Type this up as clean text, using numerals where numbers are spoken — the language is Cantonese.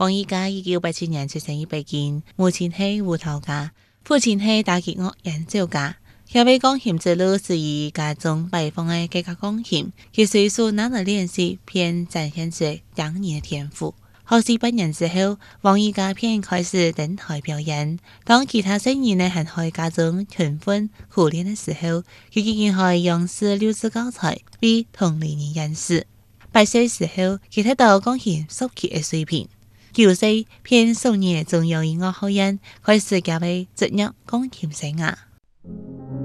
王一家1987年出生於北京，母親係胡桃家，父親係打擊樂演奏家。佢為鋼琴之路是以家中擺放嘅這個鋼琴，佢隨手拿來練習，便展現出驚人嘅天賦。學習半年之後，王一家便開始登台表演。當其他成員喺海家中勤奮苦練嘅時候，佢竟然可以用6支教材為同齡人演示。8歲時候，佢達到鋼琴初級嘅水平。9歲便送入中央音樂學院，開始加入職業鋼琴生涯。